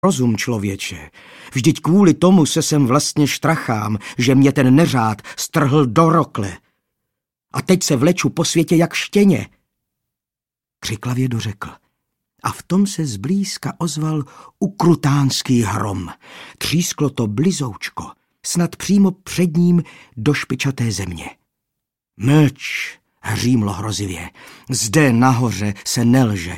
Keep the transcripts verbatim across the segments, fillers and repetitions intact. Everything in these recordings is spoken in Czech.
Rozum, člověče, vždyť kvůli tomu se sem vlastně štrachám, že mě ten neřád strhl do rokle. A teď se vleču po světě jak štěně. Křiklavě dořekl. A v tom se zblízka ozval ukrutánský hrom. Třísklo to blizoučko, snad přímo před ním do špičaté země. Mlč, hřímlo hrozivě, zde nahoře se nelže.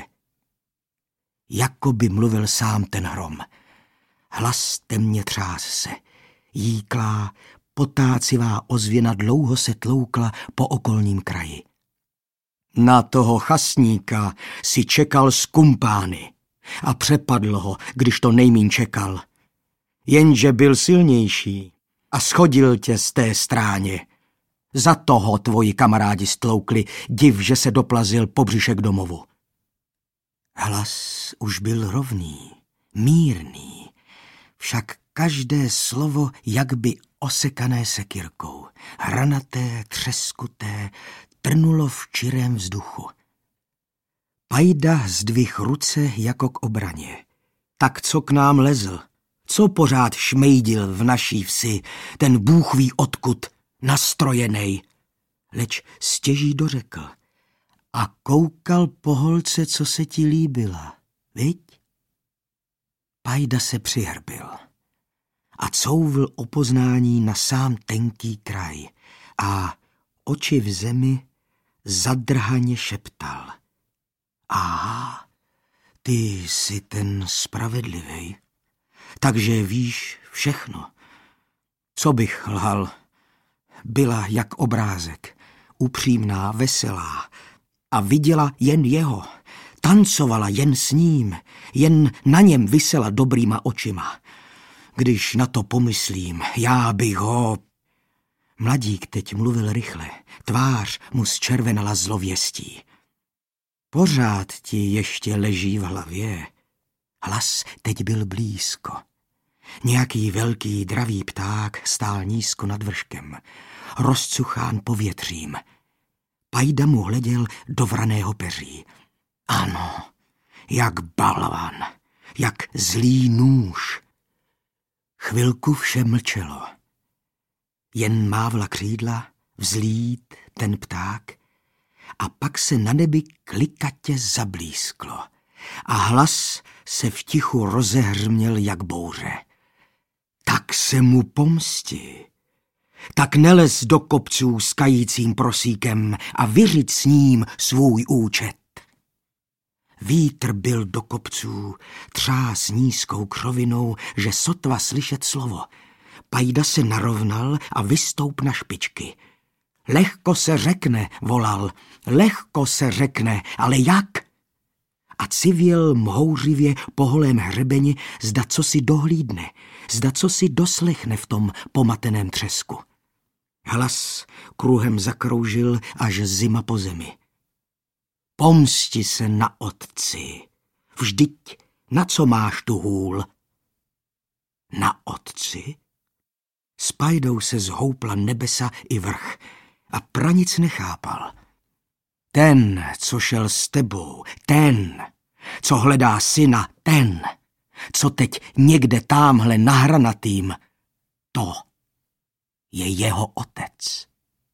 Jako by mluvil sám ten hrom. Hlas temně třás se, jíklá, potácivá ozvěna dlouho se tloukla po okolním kraji. Na toho chasníka si čekal z kumpány a přepadl ho, když to nejmíň čekal. Jenže byl silnější a schodil tě z té stráně. Za toho tvoji kamarádi stloukli, div, že se doplazil po břišek domovu. Hlas už byl rovný, mírný, však každé slovo jak by osekané sekyrkou, hranaté, třeskuté, trnulo v čirém vzduchu. Pajda zdvih ruce jako k obraně. Tak co k nám lezl? Co pořád šmejdil v naší vsi, ten bůh ví odkud, nastrojenej? Leč stěží dořekl. A koukal po holce, co se ti líbila, viď? Pajda se přihrbil a couvl o poznání na sám tenký kraj a oči v zemi zadrhaně šeptal. Aha, ty jsi ten spravedlivej, takže víš všechno. Co bych lhal? Byla jak obrázek, upřímná, veselá, a viděla jen jeho, tancovala jen s ním, jen na něm visela dobrýma očima. Když na to pomyslím, já bych ho... Mladík teď mluvil rychle, tvář mu zčervenala zlověstí. Pořád ti ještě leží v hlavě. Hlas teď byl blízko. Nějaký velký dravý pták stál nízko nad vrškem, rozcuchán povětřím. Pajda mu hleděl do vraného peří. Ano, jak balvan, jak zlý nůž. Chvilku vše mlčelo. Jen mávla křídla, vzlít ten pták, a pak se na nebi klikatě zablísklo a hlas se v tichu rozehřměl jak bouře. Tak se mu pomsti. Tak nelez do kopců s kajícím prosíkem a vyřiď s ním svůj účet. Vítr byl do kopců, třás nízkou křovinou, že sotva slyšet slovo. Pajda se narovnal a vystoup na špičky. Lehko se řekne, volal, lehko se řekne, ale jak? A civěl mhouřivě po holém hřebeni, zda co si dohlídne, zda co si doslechne v tom pomateném třesku. Hlas kruhem zakroužil až zima po zemi. Pomsti se na otci, vždyť na co máš tu hůl? Na otci? S Pajdou se zhoupla nebesa i vrch a pranic nechápal. Ten, co šel s tebou, ten, co hledá syna, ten, co teď někde támhle nahranatým, to je jeho otec.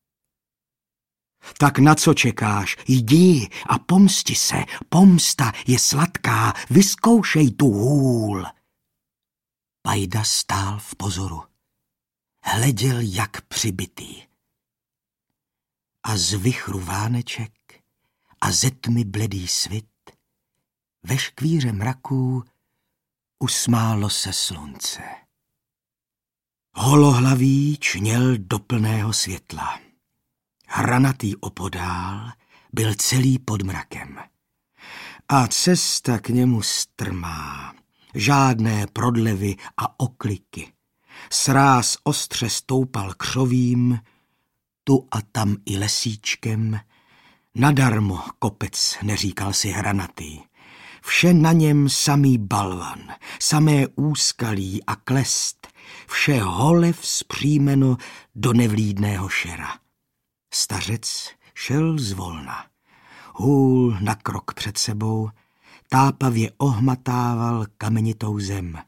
Tak na co čekáš? Jdi a pomsti se, pomsta je sladká, vyzkoušej tu hůl. Pajda stál v pozoru. Hleděl jak přibitý. A z vichru váneček a ze tmy bledý svit, ve škvíře mraků usmálo se slunce. Holohlavý čněl do plného světla. Hranatý opodál byl celý pod mrakem. A cesta k němu strmá, žádné prodlevy a okliky. Sráz ostře stoupal křovím, tu a tam i lesíčkem. Nadarmo kopec, neříkal si hranatý. Vše na něm samý balvan, samé úskalí a klest, vše hole vzpřímeno do nevlídného šera. Stařec šel zvolna, hůl na krok před sebou, tápavě ohmatával kamenitou zem.